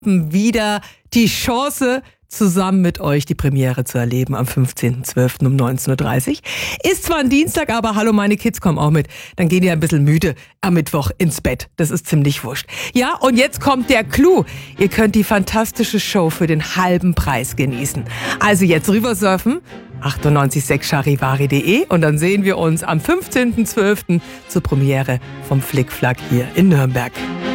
wieder die Chance, zusammen mit euch die Premiere zu erleben am 15.12. um 19.30 Uhr. Ist zwar ein Dienstag, aber hallo, meine Kids kommen auch mit. Dann gehen die ein bisschen müde am Mittwoch ins Bett. Das ist ziemlich wurscht. Ja, und jetzt kommt der Clou. Ihr könnt die fantastische Show für den halben Preis genießen. Also jetzt rübersurfen, 986charivari.de, und dann sehen wir uns am 15.12. zur Premiere vom Flickflack hier in Nürnberg.